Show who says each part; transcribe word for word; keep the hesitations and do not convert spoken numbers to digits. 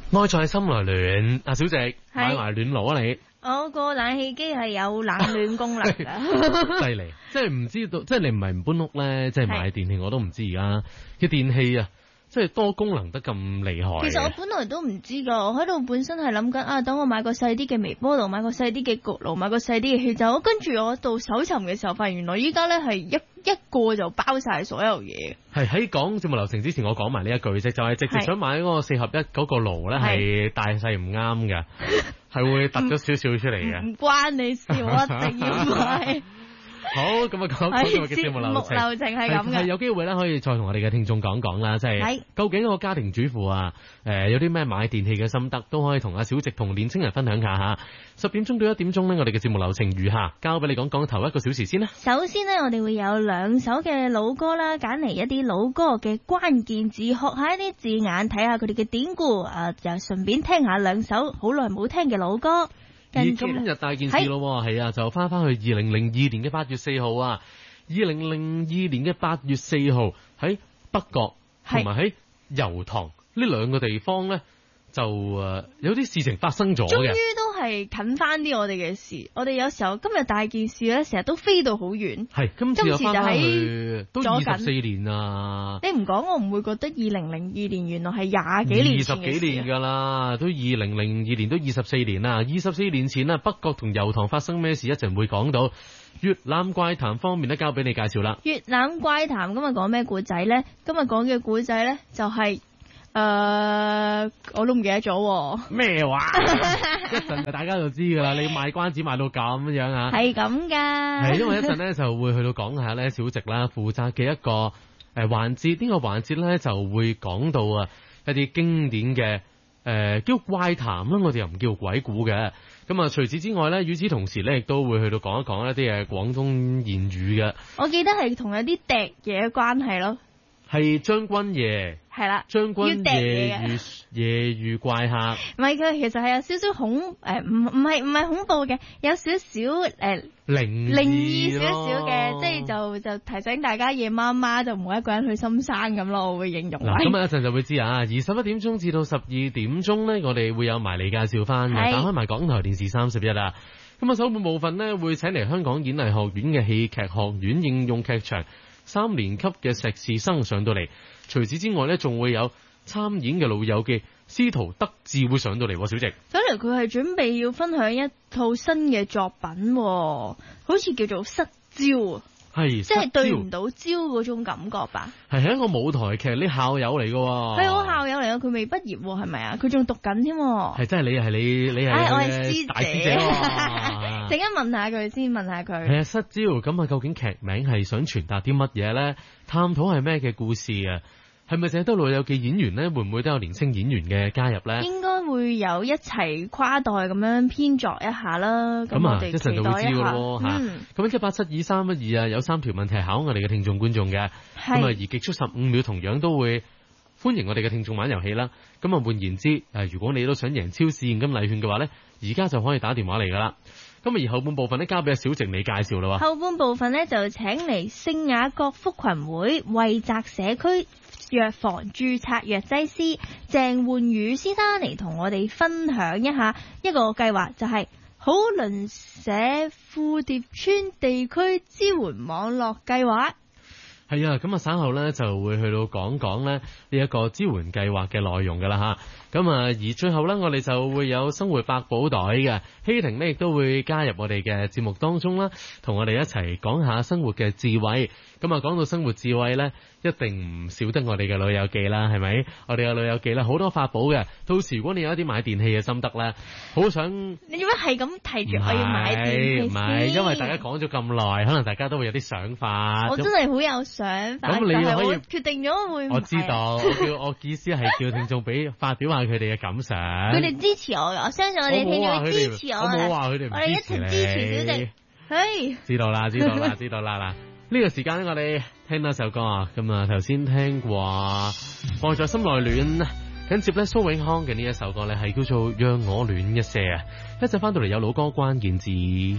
Speaker 1: 愛在心內暖，阿小姐買埋暖爐啊你。
Speaker 2: 我個冷氣機係有冷暖功能噶，
Speaker 1: 犀利！即係唔知道，即係你唔係唔搬屋咧，即係買電器我都唔知而家嘅電器啊，即係多功能得咁厲害。
Speaker 2: 其實我本來都唔知噶，我喺度本身係諗緊啊，等我買個細啲嘅微波爐，買個細啲嘅焗爐，買個細啲嘅氣炸鍋，跟住我到搜尋嘅時候，發現原來依家咧係一一個就包晒所有嘢。係
Speaker 1: 喺講節目流程之前，我講埋呢一句啫，就係、是、直接想買嗰個四合一嗰個爐咧，係大細唔啱嘅，係會突咗少少出嚟嘅。唔關你事，我一定要買。好，咁啊講講今日嘅節目流程，
Speaker 2: 流程係咁嘅。
Speaker 1: 係有機會咧，可以再同我哋嘅聽眾講講啦，即係究竟個家庭主婦啊，誒、呃、有啲咩買電器嘅心得，都可以同阿小直同年青人分享下吓。十點鐘到一點鐘呢，我哋嘅節目流程如下，交俾你講講頭一個小時先啦。
Speaker 2: 首先呢，我哋會有兩首嘅老歌啦，揀嚟一啲老歌嘅關鍵字，學下一啲字眼，睇下佢哋嘅典故，啊，又順便聽下兩首好耐冇聽嘅老歌。
Speaker 1: 而今日大件事咯，係啊，就翻翻去二零零二年嘅八月四號啊，二零零二年嘅八月四號喺北角同埋喺油塘呢兩個地方咧，就誒有啲事情發生咗嘅。終於
Speaker 2: 都係近翻啲我哋嘅事，我哋有時候今日大件事咧，成日都飛到好遠。係今次又翻翻去都二十四年啊！你唔講我唔會覺得二零零二年原來係廿幾年前嘅事。
Speaker 1: 二十幾年噶啦，都二零零二年都二十四年啦。二十四年前啊，北角同油塘發生咩事？一陣會講到。粵覽怪談方面咧，交俾你介紹啦。
Speaker 2: 粵覽怪談今日講咩故仔咧？今日講嘅故仔咧就係、是。誒、uh, 我都唔記得咗
Speaker 1: 咩話，一陣就大家就知噶啦。你賣關子賣到咁樣啊？係
Speaker 2: 咁噶。係
Speaker 1: 因為一陣咧就會去到講下咧小直啦負責嘅一個誒環節，呢、這個環節咧就會講到啊一啲經典嘅誒、呃、叫怪談啦，我哋又唔叫鬼故嘅。咁啊除此之外咧，與此同時咧亦都會去到講一講一啲嘅廣東言語嘅。
Speaker 2: 我記得係同一啲笛嘢嘅關係咯。
Speaker 1: 係將軍爺，係啦，將軍夜遇夜遇怪客，
Speaker 2: 唔係佢其實係有少少恐誒，唔唔係唔係恐怖嘅，有少少誒靈靈異少少嘅，即係就就提醒大家夜媽媽就唔好一個人去深山咁咯，我會形容。
Speaker 1: 嗱，咁啊一陣就會知啊，而十一點鐘至到十二點鐘咧，我哋會有埋嚟介紹翻，打開埋港台電視三十一啊。咁啊首半部分呢，會請嚟香港演藝學院嘅戲劇學院應用劇場三年級嘅碩士生上到嚟，除此之外咧，仲會有參演嘅老友記司徒德智會上到嚟。小姐，
Speaker 2: 睇嚟佢係準備要分享一套新嘅作品，好似叫做失焦，係即係對唔到焦嗰種感覺吧？係係一個舞台劇，你校友嚟嘅，係我校友嚟嘅，佢未畢業係咪啊？佢仲讀緊添，係真係你係你你係、哎、我係師大師姐，陣間問下佢先，問下佢。係啊，失焦咁啊，究竟劇名係想傳達啲乜嘢咧？探討係咩嘅故事啊？係咪淨係得老友記演員咧？會唔會都有年輕演員嘅加入咧？應該會有一齊跨代咁樣編作一下啦。咁啊，一陣就會知噶咯吓。咁一八七二三一二啊，有三條問題考我哋嘅聽眾觀眾嘅。咁啊，而極速十五秒同樣都會歡迎我哋嘅聽眾玩遊戲啦。咁啊，換言之，誒，如果你都想贏超市現金禮券嘅話咧，而家就可以打電話嚟噶啦。咁啊，而後半部分咧，交俾阿小靜你介紹啦。後半部分咧就請嚟聖雅各福群會惠澤社區藥房註冊藥劑師鄭煥宇先生嚟同我哋分享一下一個計劃，就係、是、好鄰舍富蝶村地區支援網絡計劃。係啊，咁啊稍後咧就會去到講講咧呢一個支援計劃嘅內容噶啦吓。咁啊，而最後咧，我哋就會有生活百寶袋嘅希婷呢亦都會加入我哋嘅節目當中啦，同我哋一齊講下生活嘅智慧。咁啊，講到生活智慧咧，一定唔少得我哋嘅老友記啦，係咪？我哋嘅老友記啦，好多法寶嘅。到時如果你有一啲買電器嘅心得咧，好想你點解係咁提住我要買電器？唔係，因為大家講咗咁耐，可能大家都會有啲想法。我真係好有想法，咁你可以決定咗會。我知道，我叫我意思係叫聽眾俾發表下佢哋嘅感想。佢哋支持我嘅，我相信我哋聽眾會支持我。我冇話佢哋唔支持你。我哋一齊支持小靜。嘿，知道啦，知道啦，知道啦啦。呢、這個時間咧，我哋聽多首歌啊。咁啊，頭先聽過愛在心內暖，緊接咧蘇永康嘅呢一首歌咧，係叫做讓我暖一些啊。一陣翻到嚟有老歌關鍵字。